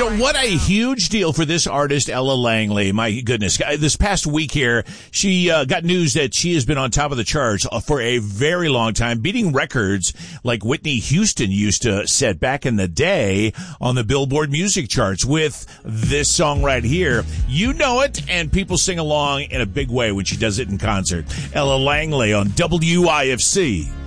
So what a huge deal for this artist, Ella Langley. My goodness. This past week here, she got news that she has been on top of the charts for a very long time, beating records like Whitney Houston used to set back in the day on the Billboard music charts with this song right here. You know it, and people sing along in a big way when she does it in concert. Ella Langley on WIFC.